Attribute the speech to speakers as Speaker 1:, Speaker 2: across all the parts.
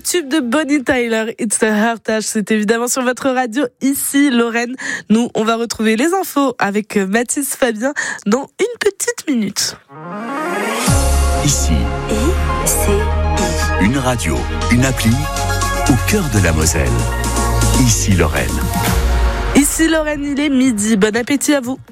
Speaker 1: tube de Bonnie Tyler, It's a Heritage, c'est évidemment sur votre radio, ici Lorraine. Nous, on va retrouver les infos avec Mathis Fabien dans une petite minute.
Speaker 2: Ici, une radio, une appli au cœur de la Moselle. Ici Lorraine.
Speaker 1: Ici Lorraine, il est midi. Bon appétit à vous.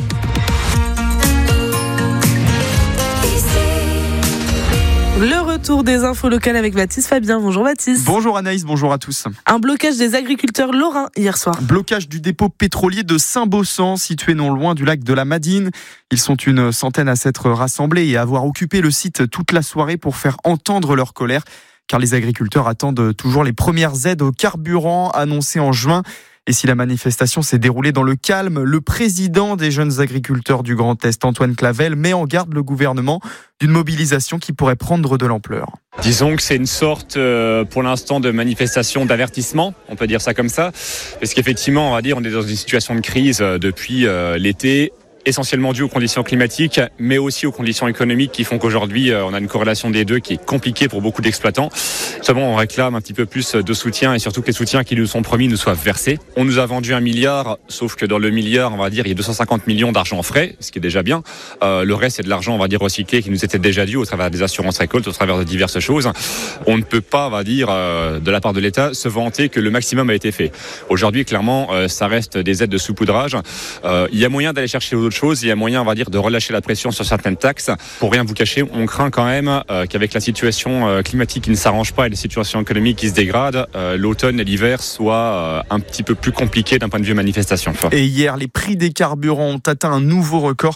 Speaker 1: Le retour des infos locales avec Mathis Fabien. Bonjour Mathis.
Speaker 3: Bonjour Anaïs, bonjour à tous.
Speaker 1: Un blocage des agriculteurs lorrains hier soir.
Speaker 3: Blocage du dépôt pétrolier de Saint-Baussan, situé non loin du lac de la Madine. Ils sont une centaine à s'être rassemblés et à avoir occupé le site toute la soirée pour faire entendre leur colère. Car les agriculteurs attendent toujours les premières aides au carburant annoncées en juin. Et si la manifestation s'est déroulée dans le calme, le président des jeunes agriculteurs du Grand Est, Antoine Clavel, met en garde le gouvernement d'une mobilisation qui pourrait prendre de l'ampleur.
Speaker 4: Disons que c'est une sorte, pour l'instant, de manifestation d'avertissement, on peut dire ça comme ça. Parce qu'effectivement, on va dire, on est dans une situation de crise depuis l'été, essentiellement dû aux conditions climatiques, mais aussi aux conditions économiques qui font qu'aujourd'hui, on a une corrélation des deux qui est compliquée pour beaucoup d'exploitants. Seulement, on réclame un petit peu plus de soutien et surtout que les soutiens qui nous sont promis nous soient versés. On nous a vendu 1 milliard, sauf que dans le milliard, on va dire, il y a 250 millions d'argent frais, ce qui est déjà bien. Le reste, c'est de l'argent, on va dire, recyclé qui nous était déjà dû au travers des assurances récoltes, au travers de diverses choses. On ne peut pas, on va dire, de la part de l'État, se vanter que le maximum a été fait. Aujourd'hui, clairement, ça reste des aides de saupoudrage. Il y a moyen d'aller chercher d'autres choses, il y a moyen, on va dire, de relâcher la pression sur certaines taxes. Pour rien vous cacher, on craint quand même qu'avec la situation climatique qui ne s'arrange pas et les situations économiques qui se dégradent, l'automne et l'hiver soient un petit peu plus compliqués d'un point de vue manifestation.
Speaker 3: Et hier, les prix des carburants ont atteint un nouveau record,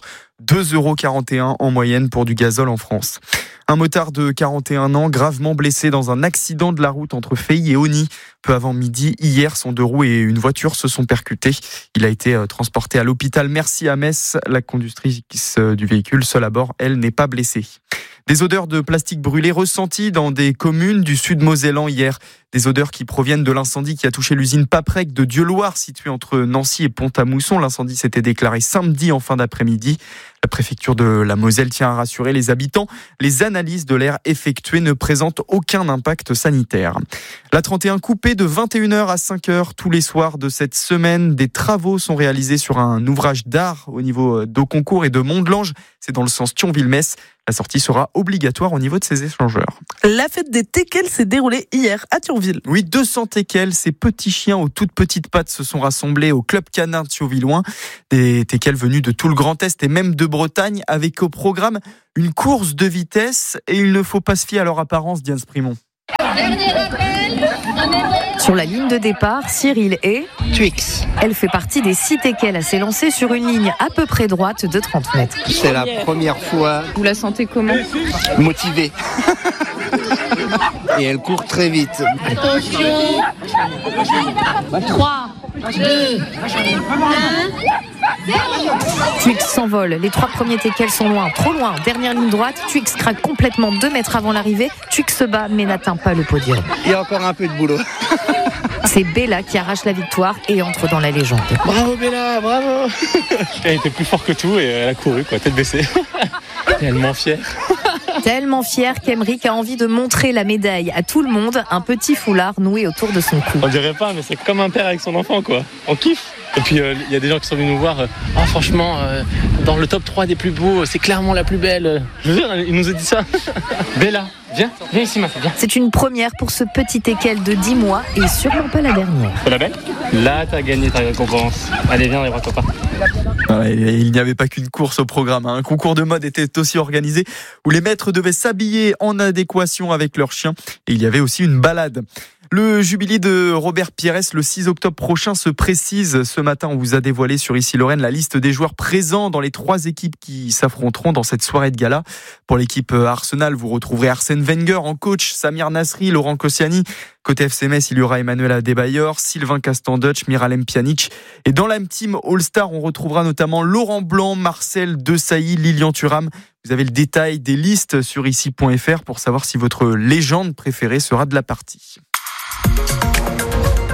Speaker 3: 2,41 € en moyenne pour du gazole en France. Un motard de 41 ans, gravement blessé dans un accident de la route entre Feilly et Osny. Peu avant midi, hier, son 2 roues et une voiture se sont percutés. Il a été transporté à l'hôpital Mercy à Metz. La conductrice du véhicule, seule à bord, elle n'est pas blessée. Des odeurs de plastique brûlé ressenties dans des communes du sud mosellan hier. Des odeurs qui proviennent de l'incendie qui a touché l'usine Paprec de Dieuloir, située entre Nancy et Pont-à-Mousson. L'incendie s'était déclaré samedi en fin d'après-midi. La préfecture de la Moselle tient à rassurer les habitants. Les analyses de l'air effectuées ne présentent aucun impact sanitaire. La 31 coupée de 21h à 5h tous les soirs de cette semaine. Des travaux sont réalisés sur un ouvrage d'art au niveau d'Auconcourt et de Mondelange. C'est dans le sens Thionville-Metz. La sortie sera obligatoire au niveau de ces échangeurs.
Speaker 1: La fête des teckels s'est déroulée hier à Thionville.
Speaker 3: Oui, 200 teckels, ces petits chiens aux toutes petites pattes se sont rassemblés au club canin de Thionvilloin. Des teckels venus de tout le Grand Est et même de Bretagne, avec au programme une course de vitesse. Et il ne faut pas se fier à leur apparence, Diane Sprimont.
Speaker 5: Sur la ligne de départ, Cyril et
Speaker 6: Twix.
Speaker 5: Elle fait partie des 6 teckels à s'élancer sur une ligne à peu près droite de 30 mètres.
Speaker 6: C'est la première fois.
Speaker 5: Vous la sentez comment ?
Speaker 6: Motivée. Et elle court très vite.
Speaker 7: Attention. 3, 2, 1.
Speaker 5: Twix s'envole. Les 3 premiers teckels sont loin, trop loin. Dernière ligne droite, Twix craque complètement 2 mètres avant l'arrivée. Twix se bat mais n'atteint pas le podium.
Speaker 6: Il y a encore un peu de boulot.
Speaker 5: C'est Bella qui arrache la victoire et entre dans la légende.
Speaker 6: Bravo Bella, bravo.
Speaker 8: Elle était plus forte que tout et elle a couru, tête baissée. Tellement fière.
Speaker 5: Tellement fière qu'Emeric a envie de montrer la médaille à tout le monde, un petit foulard noué autour de son cou.
Speaker 8: On dirait pas, mais c'est comme un père avec son enfant, On kiffe. Et puis il y a des gens qui sont venus nous voir. Franchement, dans le top 3 des plus beaux, c'est clairement la plus belle. Je veux dire, il nous a dit ça. Bella, viens ici, ma fille, viens.
Speaker 5: C'est une première pour ce petit teckel de 10 mois et sûrement pas la dernière.
Speaker 8: C'est la belle ? Là, t'as gagné ta récompense. Allez, viens, les bras papa.
Speaker 3: Il n'y avait pas qu'une course au programme. Un concours de mode était aussi organisé où les maîtres devaient s'habiller en adéquation avec leurs chiens. Et il y avait aussi une balade. Le jubilé de Robert Pires le 6 octobre prochain se précise. Ce matin, on vous a dévoilé sur Ici Lorraine la liste des joueurs présents dans les 3 équipes qui s'affronteront dans cette soirée de gala. Pour l'équipe Arsenal, vous retrouverez Arsène Wenger en coach, Samir Nasri, Laurent Koscielny. Côté FC Metz, il y aura Emmanuel Adebayor, Sylvain Castandutch, Miralem Pjanic. Et dans la team All-Star, on retrouvera notamment Laurent Blanc, Marcel Desailly, Lilian Thuram. Vous avez le détail des listes sur ici.fr pour savoir si votre légende préférée sera de la partie.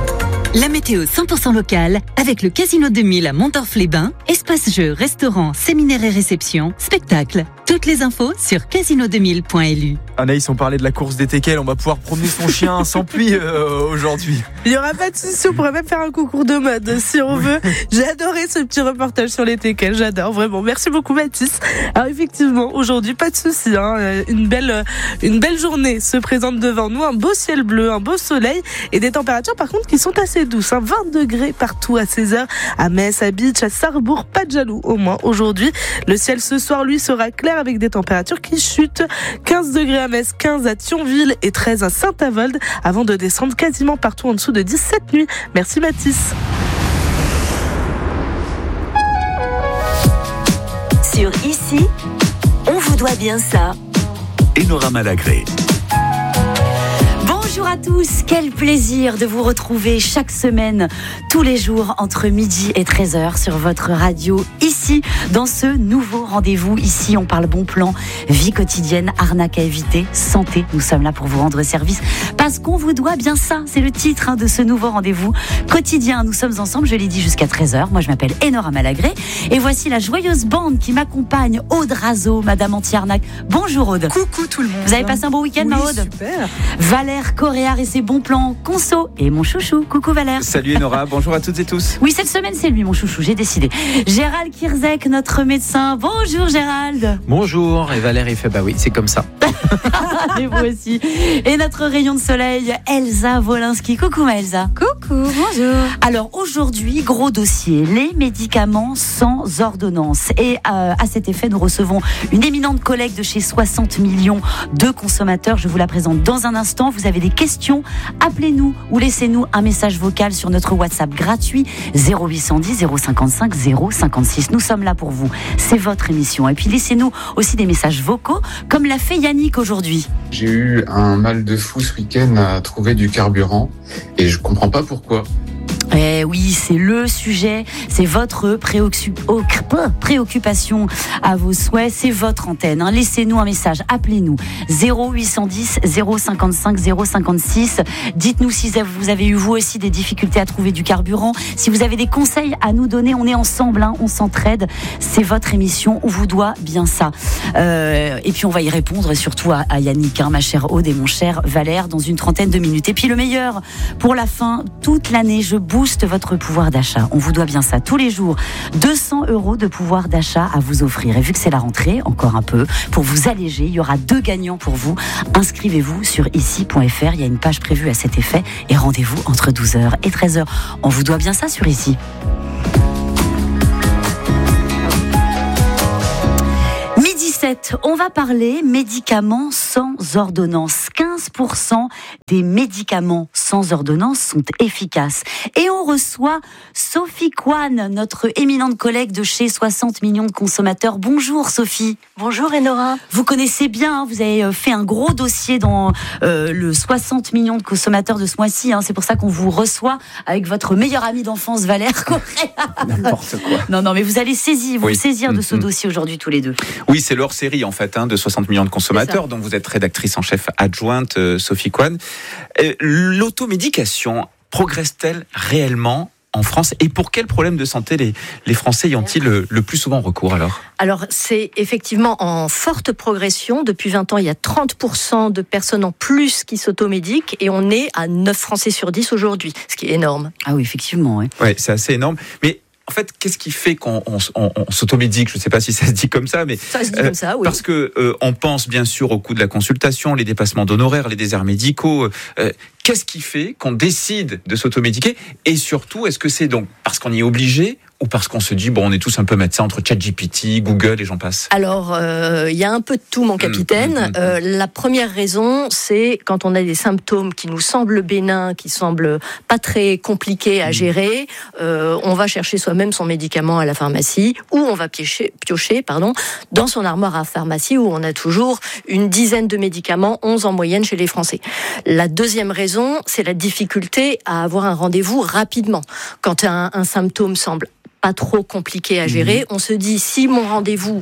Speaker 9: La météo 100% locale avec le Casino 2000 à Montorf-les-Bains. Espace jeux, restaurants, séminaires et réceptions, spectacles. Toutes les infos sur casino2000.lu.
Speaker 3: Anaïs, on parlait de la course des teckels. On va pouvoir promener son chien sans pluie aujourd'hui.
Speaker 1: Il n'y aura pas de souci, on pourrait même faire un concours de mode si on veut. J'ai adoré ce petit reportage sur les teckels, j'adore vraiment. Merci beaucoup Mathis. Alors effectivement, aujourd'hui, pas de souci, une belle journée se présente devant nous, un beau ciel bleu, un beau soleil et des températures par contre qui sont assez douces. 20 degrés partout à 16h, à Metz, à Bitche, à Sarrebourg, pas de jaloux au moins aujourd'hui. Le ciel ce soir, lui, sera clair avec des températures qui chutent. 15 degrés à Metz, 15 à Thionville et 13 à Saint-Avold avant de descendre quasiment partout en dessous de 10 cette nuit. Merci Mathis.
Speaker 9: Sur Ici, on vous doit bien ça.
Speaker 2: Enora Malagré.
Speaker 9: Bonjour à tous, quel plaisir de vous retrouver chaque semaine, tous les jours entre midi et 13h sur votre radio ici, dans ce nouveau rendez-vous. Ici, on parle bon plan, vie quotidienne, arnaque à éviter, santé. Nous sommes là pour vous rendre service parce qu'on vous doit bien ça. C'est le titre de ce nouveau rendez-vous quotidien. Nous sommes ensemble, je l'ai dit, jusqu'à 13h. Moi, je m'appelle Enora Malagré et voici la joyeuse bande qui m'accompagne, Aude Razo, Madame Anti-Arnaque. Bonjour Aude.
Speaker 10: Coucou tout le monde.
Speaker 9: Vous avez passé un bon week-end, ma Aude?
Speaker 10: Super.
Speaker 9: Valère Coréard et ses bons plans conso et mon chouchou. Coucou Valère.
Speaker 11: Salut Enora, bonjour à toutes et tous.
Speaker 9: Oui, cette semaine c'est lui mon chouchou, j'ai décidé. Gérald Kirzek, notre médecin. Bonjour Gérald.
Speaker 11: Bonjour, et Valère il fait bah oui, c'est comme ça.
Speaker 9: Et vous aussi. Et notre rayon de soleil, Elsa Wolinski. Coucou ma Elsa.
Speaker 10: Coucou, bonjour.
Speaker 9: Alors aujourd'hui, gros dossier, les médicaments sans ordonnance. Et à cet effet, nous recevons une éminente collègue de chez 60 millions de consommateurs. Je vous la présente dans un instant. Vous avez des questions, appelez-nous ou laissez-nous un message vocal sur notre WhatsApp gratuit 0810 055 056. Nous sommes là pour vous. C'est votre émission. Et puis laissez-nous aussi des messages vocaux comme l'a fait Yannick aujourd'hui.
Speaker 12: J'ai eu un mal de fou ce week-end à trouver du carburant et je comprends pas pourquoi.
Speaker 9: Eh oui, c'est le sujet, c'est votre préoccupation à vos souhaits, c'est votre antenne. Laissez-nous un message, appelez-nous 0810 055 056. Dites-nous si vous avez eu vous aussi des difficultés à trouver du carburant. Si vous avez des conseils à nous donner, on est ensemble, on s'entraide. C'est votre émission, on vous doit bien ça. Et puis on va y répondre surtout à Yannick, ma chère Aude et mon cher Valère dans une trentaine de minutes. Et puis le meilleur pour la fin, toute l'année, je booste votre pouvoir d'achat. On vous doit bien ça tous les jours. 200 € de pouvoir d'achat à vous offrir. Et vu que c'est la rentrée, encore un peu, pour vous alléger, il y aura 2 gagnants pour vous. Inscrivez-vous sur ici.fr. Il y a une page prévue à cet effet. Et rendez-vous entre 12h et 13h. On vous doit bien ça sur Ici. On va parler médicaments sans ordonnance. 15% des médicaments sans ordonnance sont efficaces. Et on reçoit Sophie Kwan, notre éminente collègue de chez 60 millions de consommateurs. Bonjour Sophie.
Speaker 13: Bonjour Enora.
Speaker 9: Vous connaissez bien, vous avez fait un gros dossier dans le 60 millions de consommateurs de ce mois-ci. C'est pour ça qu'on vous reçoit avec votre meilleur ami d'enfance Valère Coréard.
Speaker 11: N'importe quoi.
Speaker 9: Non, mais vous allez saisir de ce dossier aujourd'hui tous les deux.
Speaker 11: Oui, c'est leur série en fait de 60 millions de consommateurs dont vous êtes rédactrice en chef adjointe Sophie Kwan. L'automédication progresse-t-elle réellement en France et pour quels problèmes de santé les Français y ont-ils le plus souvent recours alors ?
Speaker 13: Alors c'est effectivement en forte progression. Depuis 20 ans, il y a 30% de personnes en plus qui s'automédiquent et on est à 9 Français sur 10 aujourd'hui, ce qui est énorme.
Speaker 9: Ah oui, effectivement.
Speaker 11: Oui, c'est assez énorme. Mais en fait, qu'est-ce qui fait qu'on s'automédique ? Je ne sais pas si ça se dit comme ça, mais
Speaker 13: ça se dit comme ça, oui.
Speaker 11: Parce que on pense bien sûr au coût de la consultation, les dépassements d'honoraires, les déserts médicaux. Qu'est-ce qui fait qu'on décide de s'automédiquer ? Et surtout, est-ce que c'est donc parce qu'on y est obligé ou parce qu'on se dit, on est tous un peu médecins entre ChatGPT, Google et j'en passe ?
Speaker 13: Alors, il y a un peu de tout, mon capitaine. La première raison, c'est quand on a des symptômes qui nous semblent bénins, qui semblent pas très compliqués à gérer, on va chercher soi-même son médicament à la pharmacie ou on va piocher dans son armoire à pharmacie où on a toujours une dizaine de médicaments, 11 en moyenne chez les Français. La deuxième raison, c'est la difficulté à avoir un rendez-vous rapidement. Quand un symptôme semble pas trop compliqué à gérer, on se dit si mon rendez-vous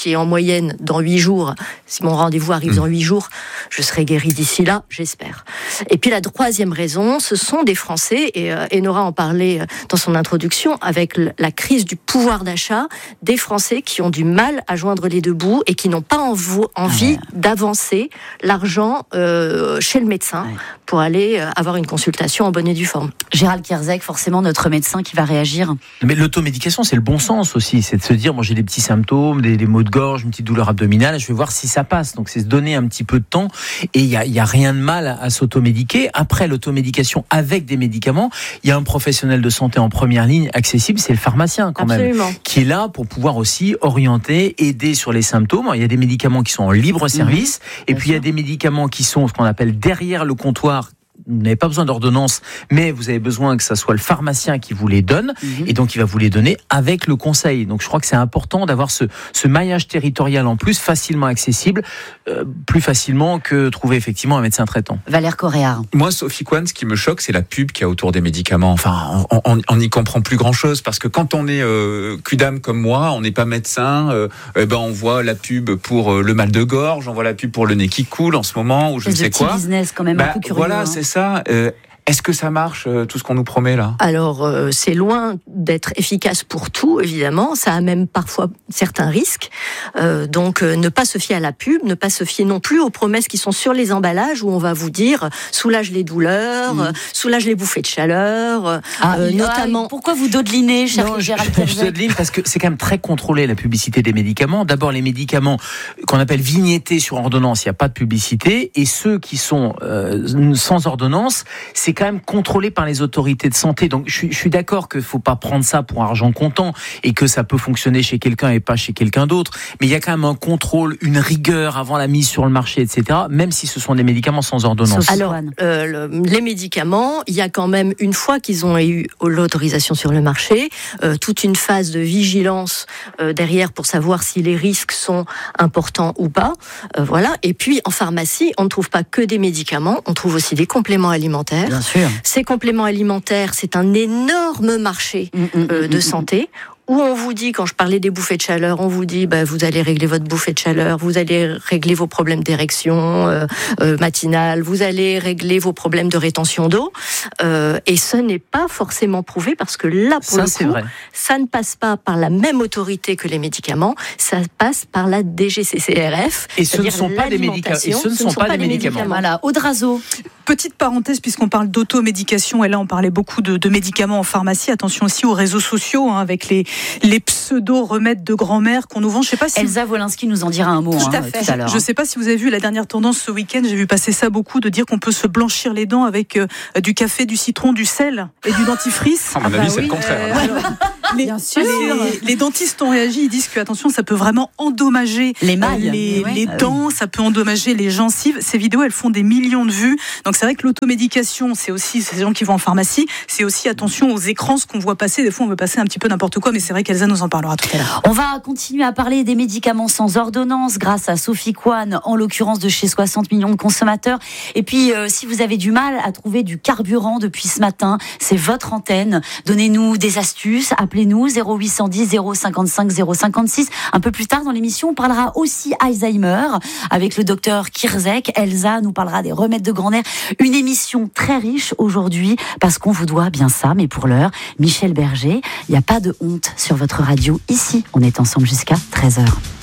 Speaker 13: qui est en moyenne dans 8 jours. Si mon rendez-vous arrive dans 8 jours, je serai guérie d'ici là, j'espère. Et puis la troisième raison, ce sont des Français, et Nora en parlait dans son introduction, avec la crise du pouvoir d'achat, des Français qui ont du mal à joindre les deux bouts et qui n'ont pas envie d'avancer l'argent chez le médecin pour aller avoir une consultation en bonne et due forme.
Speaker 9: Gérald Kierzek, forcément notre médecin qui va réagir.
Speaker 10: Mais l'automédication, c'est le bon sens aussi. C'est de se dire, moi j'ai des petits symptômes, des maux de gorge, une petite douleur abdominale, je vais voir si ça passe. Donc c'est se donner un petit peu de temps. Et il y a rien de mal à s'automédiquer. Après l'automédication avec des médicaments, il y a un professionnel de santé en première ligne accessible, c'est le pharmacien quand
Speaker 13: Absolument.
Speaker 10: même, qui est là pour pouvoir aussi orienter, aider sur les symptômes. Il y a des médicaments qui sont en libre service, et puis il y a des médicaments qui sont ce qu'on appelle derrière le comptoir. Vous n'avez pas besoin d'ordonnance, mais vous avez besoin que ça soit le pharmacien qui vous les donne, et donc il va vous les donner avec le conseil. Donc je crois que c'est important d'avoir ce maillage territorial en plus, facilement accessible, plus facilement que trouver effectivement un médecin traitant.
Speaker 9: Valère Coréard.
Speaker 11: Moi, Sophie Kwan, ce qui me choque, c'est la pub qu'il y a autour des médicaments. Enfin, on n'y comprend plus grand-chose, parce que quand on est QDAM comme moi, on n'est pas médecin, on voit la pub pour le mal de gorge, on voit la pub pour le nez qui coule en ce moment, ou je ne sais quoi.
Speaker 9: C'est un business quand même un peu curieux.
Speaker 11: Voilà, c'est ça. Est-ce que ça marche, tout ce qu'on nous promet là ?
Speaker 13: Alors, c'est loin d'être efficace pour tout, évidemment. Ça a même parfois certains risques. Donc, ne pas se fier à la pub, ne pas se fier non plus aux promesses qui sont sur les emballages, où on va vous dire soulage les douleurs, soulage les bouffées de chaleur, notamment.
Speaker 9: Pourquoi vous dodelinez, cher Gérald Kierzek ?
Speaker 10: Je dodeline parce que c'est quand même très contrôlé, la publicité des médicaments. D'abord, les médicaments qu'on appelle vignettés sur ordonnance, il n'y a pas de publicité. Et ceux qui sont sans ordonnance, c'est quand même contrôlé par les autorités de santé. Donc je suis d'accord qu'il ne faut pas prendre ça pour argent comptant et que ça peut fonctionner chez quelqu'un et pas chez quelqu'un d'autre. Mais il y a quand même un contrôle, une rigueur avant la mise sur le marché, etc. Même si ce sont des médicaments sans ordonnance.
Speaker 13: Alors, les médicaments, il y a quand même, une fois qu'ils ont eu l'autorisation sur le marché, toute une phase de vigilance derrière pour savoir si les risques sont importants ou pas. Voilà. Et puis, en pharmacie, on ne trouve pas que des médicaments, on trouve aussi des compléments alimentaires.
Speaker 9: Bien sûr.
Speaker 13: Ces compléments alimentaires, c'est un énorme marché de santé. Où on vous dit, quand je parlais des bouffées de chaleur, on vous dit, vous allez régler votre bouffée de chaleur, vous allez régler vos problèmes d'érection matinale, vous allez régler vos problèmes de rétention d'eau. Et ce n'est pas forcément prouvé, parce que là, pour le coup, ça ne passe pas par la même autorité que les médicaments, ça passe par la DGCCRF.
Speaker 10: Et ce ne sont pas des médicaments. Et ce ne sont pas des médicaments.
Speaker 9: Voilà, Audrazo.
Speaker 14: Petite parenthèse, puisqu'on parle d'automédication, et là on parlait beaucoup de médicaments en pharmacie. Attention aussi aux réseaux sociaux, avec les pseudo-remèdes de grand-mère qu'on nous vend. Je sais pas si
Speaker 9: Elsa Wolinski nous en dira un mot tout à l'heure.
Speaker 14: Je ne sais pas si vous avez vu la dernière tendance ce week-end. J'ai vu passer ça beaucoup, de dire qu'on peut se blanchir les dents avec du café, du citron, du sel et du dentifrice.
Speaker 11: À mon avis, c'est le contraire.
Speaker 14: Bien sûr. Les dentistes ont réagi. Ils disent que attention, ça peut vraiment endommager
Speaker 9: les mailles,
Speaker 14: les dents, ça peut endommager les gencives. Ces vidéos, elles font des millions de vues. Donc c'est vrai que l'automédication, c'est aussi ces gens qui vont en pharmacie. C'est aussi attention aux écrans, ce qu'on voit passer. Des fois, on veut passer un petit peu n'importe quoi, mais c'est vrai qu'Elsa nous en parlera tout à l'heure.
Speaker 9: On va continuer à parler des médicaments sans ordonnance grâce à Sophie Kwan, en l'occurrence de chez 60 millions de consommateurs. Et puis, si vous avez du mal à trouver du carburant depuis ce matin, c'est votre antenne. Donnez-nous des astuces, appelez-nous 0810 055 056. Un peu plus tard dans l'émission, on parlera aussi Alzheimer avec le docteur Kierzek. Elsa nous parlera des remèdes de grand-mère. Une émission très riche aujourd'hui parce qu'on vous doit bien ça. Mais pour l'heure, Michel Berger, il n'y a pas de honte sur votre radio. Ici, on est ensemble jusqu'à 13h.